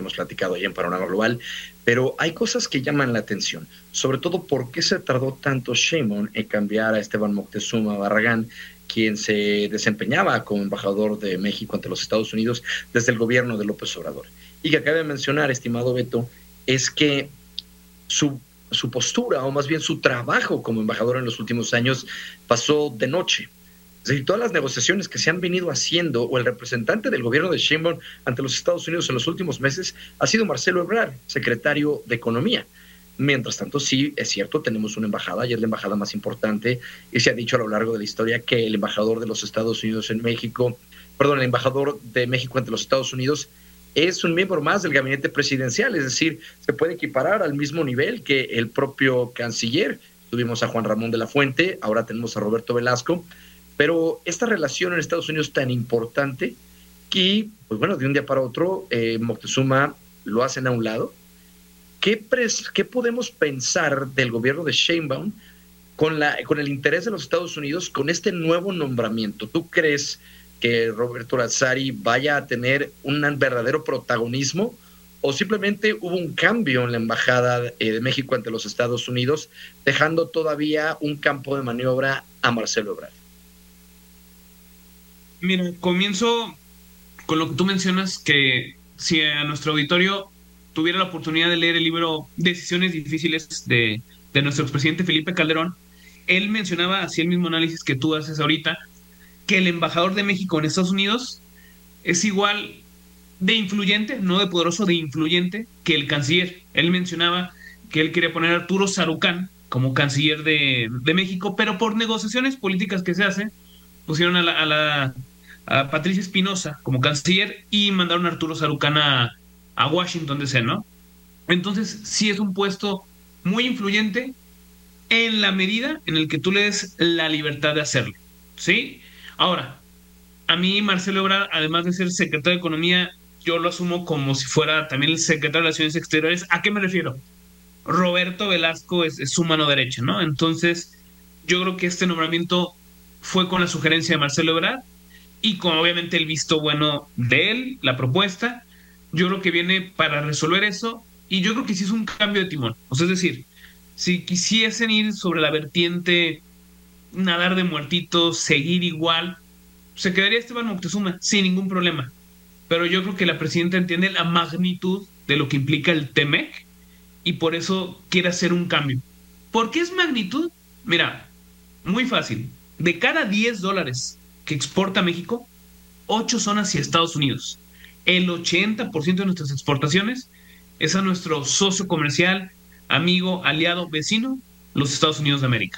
hemos platicado ya en Panorama Global, pero hay cosas que llaman la atención, sobre todo por qué se tardó tanto Sheinbaum en cambiar a Esteban Moctezuma Barragán, quien se desempeñaba como embajador de México ante los Estados Unidos desde el gobierno de López Obrador. Y que acabe de mencionar, estimado Beto, es que su postura, o más bien su trabajo como embajador en los últimos años, pasó de noche. Es decir, todas las negociaciones que se han venido haciendo, o el representante del gobierno de Sheinbaum ante los Estados Unidos en los últimos meses, ha sido Marcelo Ebrard, secretario de Economía. Mientras tanto, sí, es cierto, tenemos una embajada, y es la embajada más importante, y se ha dicho a lo largo de la historia que el embajador de los Estados Unidos en México, perdón, el embajador de México ante los Estados Unidos es un miembro más del gabinete presidencial, es decir, se puede equiparar al mismo nivel que el propio canciller. Tuvimos a Juan Ramón de la Fuente, ahora tenemos a Roberto Velasco, pero esta relación en Estados Unidos tan importante que, pues bueno, de un día para otro, Moctezuma lo hacen a un lado. ¿Qué podemos pensar del gobierno de Sheinbaum con el interés de los Estados Unidos con este nuevo nombramiento? ¿Tú crees que Roberto Lazari vaya a tener un verdadero protagonismo o simplemente hubo un cambio en la embajada de México ante los Estados Unidos, dejando todavía un campo de maniobra a Marcelo Ebrard? Mira, comienzo con lo que tú mencionas, que si a nuestro auditorio tuviera la oportunidad de leer el libro Decisiones Difíciles de nuestro expresidente Felipe Calderón, él mencionaba, así el mismo análisis que tú haces ahorita, que el embajador de México en Estados Unidos es igual de influyente, no de poderoso, de influyente que el canciller. Él mencionaba que él quería poner a Arturo Sarucán como canciller de México, pero por negociaciones políticas que se hacen, pusieron a Patricia Espinosa como canciller y mandaron a Arturo Sarucán a Washington DC, ¿no? Entonces, sí es un puesto muy influyente en la medida en el que tú le des la libertad de hacerlo, ¿sí? Ahora, a mí Marcelo Ebrard, además de ser secretario de Economía, yo lo asumo como si fuera también el secretario de Relaciones Exteriores. ¿A qué me refiero? Roberto Velasco es su mano derecha, ¿no? Entonces, yo creo que este nombramiento fue con la sugerencia de Marcelo Ebrard y con obviamente el visto bueno de él, la propuesta. Yo creo que viene para resolver eso y yo creo que sí es un cambio de timón. O sea, es decir, si quisiesen ir sobre la vertiente nadar de muertitos, seguir igual, se quedaría Esteban Moctezuma sin ningún problema. Pero yo creo que la presidenta entiende la magnitud de lo que implica el TEMEC y por eso quiere hacer un cambio. ¿Por qué es magnitud? Mira, muy fácil. De cada $10 que exporta México, 8 son hacia Estados Unidos. El 80% de nuestras exportaciones es a nuestro socio comercial, amigo, aliado, vecino, los Estados Unidos de América.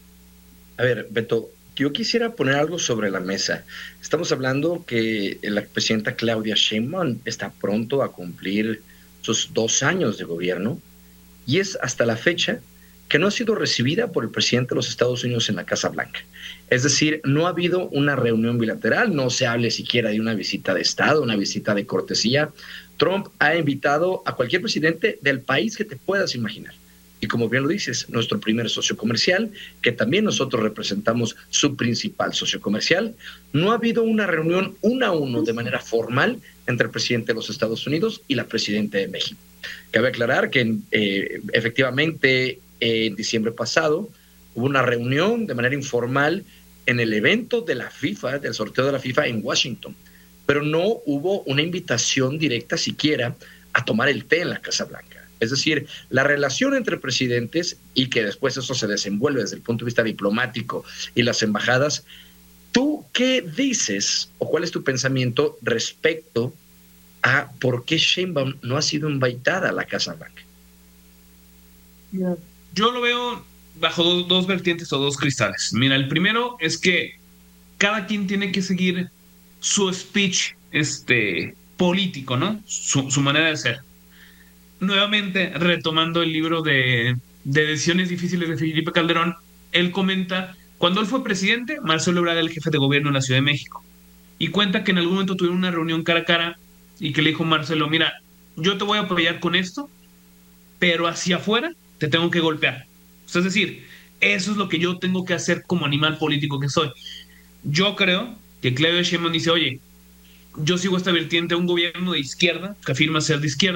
A ver, Beto, yo quisiera poner algo sobre la mesa. Estamos hablando que la presidenta Claudia Sheinbaum está pronto a cumplir sus 2 años de gobierno y es hasta la fecha que no ha sido recibida por el presidente de los Estados Unidos en la Casa Blanca. Es decir, no ha habido una reunión bilateral, no se hable siquiera de una visita de Estado, una visita de cortesía. Trump ha invitado a cualquier presidente del país que te puedas imaginar. Y como bien lo dices, nuestro primer socio comercial, que también nosotros representamos su principal socio comercial, no ha habido una reunión uno a uno de manera formal entre el presidente de los Estados Unidos y la presidenta de México. Cabe aclarar que efectivamente en diciembre pasado hubo una reunión de manera informal en el evento de la FIFA, del sorteo de la FIFA en Washington, pero no hubo una invitación directa siquiera a tomar el té en la Casa Blanca. Es decir, la relación entre presidentes y que después eso se desenvuelve desde el punto de vista diplomático y las embajadas. ¿Tú qué dices o cuál es tu pensamiento respecto a por qué Sheinbaum no ha sido invitada a la Casa Blanca? Yo lo veo bajo dos vertientes o dos cristales. Mira, el primero es que cada quien tiene que seguir su speech político, ¿no? Su manera de ser. Nuevamente, retomando el libro de Decisiones Difíciles de Felipe Calderón, él comenta, cuando él fue presidente, Marcelo Ebrard era el jefe de gobierno en la Ciudad de México. Y cuenta que en algún momento tuvieron una reunión cara a cara y que le dijo Marcelo, mira, yo te voy a apoyar con esto, pero hacia afuera te tengo que golpear. O sea, es decir, eso es lo que yo tengo que hacer como animal político que soy. Yo creo que Claudio Sheinbaum dice, oye, yo sigo esta vertiente a un gobierno de izquierda, que afirma ser de izquierda,